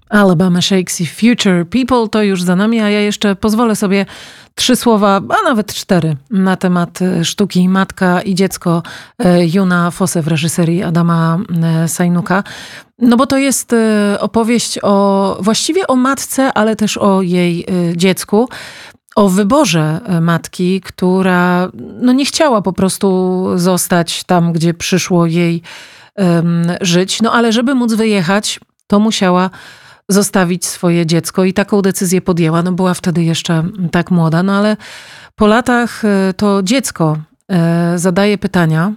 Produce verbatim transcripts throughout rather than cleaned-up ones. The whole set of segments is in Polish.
Alabama Shakes i Future People to już za nami, a ja jeszcze pozwolę sobie trzy słowa, a nawet cztery na temat sztuki Matka i dziecko Juna Fosse w reżyserii Adama Sajnuka. No bo to jest opowieść o, właściwie o matce, ale też o jej dziecku. O wyborze matki, która no nie chciała po prostu zostać tam, gdzie przyszło jej um, żyć. No ale żeby móc wyjechać, to musiała zostawić swoje dziecko i taką decyzję podjęła. No była wtedy jeszcze tak młoda, no ale po latach to dziecko zadaje pytania,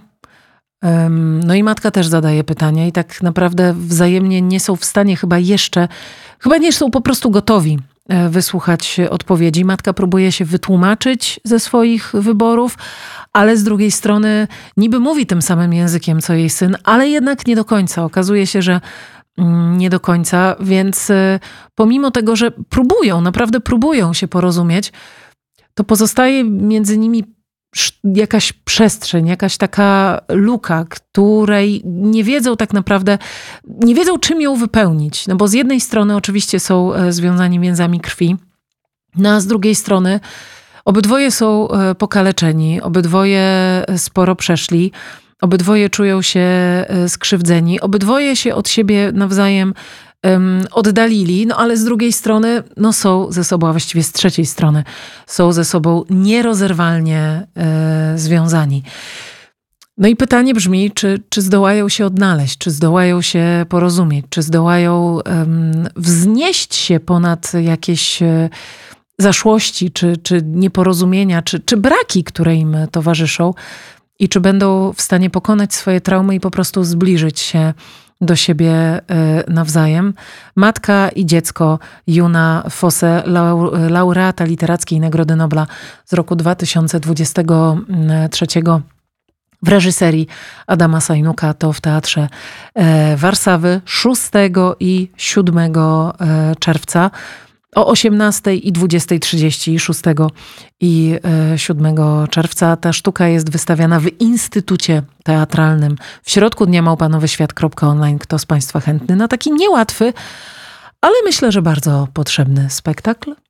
no i matka też zadaje pytania i tak naprawdę wzajemnie nie są w stanie chyba jeszcze, chyba nie są po prostu gotowi wysłuchać odpowiedzi. Matka próbuje się wytłumaczyć ze swoich wyborów, ale z drugiej strony niby mówi tym samym językiem, co jej syn, ale jednak nie do końca. Okazuje się, że nie do końca, więc pomimo tego, że próbują, naprawdę próbują się porozumieć, to pozostaje między nimi jakaś przestrzeń, jakaś taka luka, której nie wiedzą tak naprawdę, nie wiedzą czym ją wypełnić. No bo z jednej strony oczywiście są związani więzami krwi, no a z drugiej strony obydwoje są pokaleczeni, obydwoje sporo przeszli, obydwoje czują się skrzywdzeni, obydwoje się od siebie nawzajem um, oddalili, no ale z drugiej strony no są ze sobą, a właściwie z trzeciej strony są ze sobą nierozerwalnie e, związani. No i pytanie brzmi, czy, czy zdołają się odnaleźć, czy zdołają się porozumieć, czy zdołają um, wznieść się ponad jakieś e, zaszłości, czy, czy nieporozumienia, czy, czy braki, które im towarzyszą. I czy będą w stanie pokonać swoje traumy i po prostu zbliżyć się do siebie nawzajem. Matka i dziecko Juna Fosse, laureata Literackiej Nagrody Nobla z roku dwa tysiące dwudziestego trzeciego w reżyserii Adama Sajnuka, to w Teatrze Warszawy szóstego i siódmego czerwca. O osiemnastej i dwudziestej trzydzieści, szóstego i siódmego czerwca. Ta sztuka jest wystawiana w Instytucie Teatralnym w środku dnia małpanowyświat kropka online. Kto z Państwa chętny na taki niełatwy, ale myślę, że bardzo potrzebny spektakl?